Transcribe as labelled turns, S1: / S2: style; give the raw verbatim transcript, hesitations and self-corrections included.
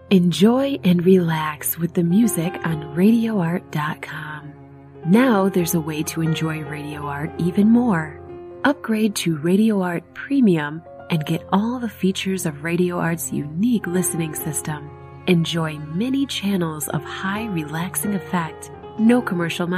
S1: Enjoy and relax with the music on radio art dot com. Now there's a way to enjoy Radio Art even more. Upgrade to Radio Art Premium and get all the features of Radio Art's unique listening system. Enjoy many channels of high relaxing effect, no commercial